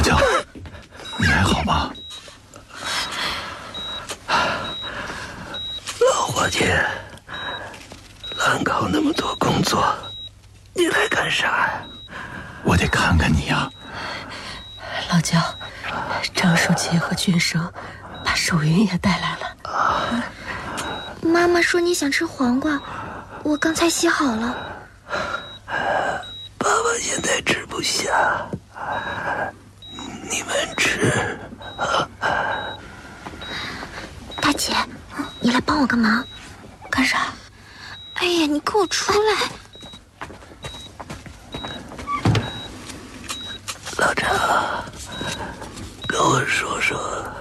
姜，你还好吗？ 老伙计，兰考那么多工作，你来干啥呀？ 我得看看你呀。 老焦，张书记和俊生把手云也带来了。 妈妈说你想吃黄瓜，我刚才洗好了。 爸爸现在吃不下，你们吃。 大姐，你来帮我个忙。 干啥？ 哎呀，你跟我出来。 老张，跟我说说，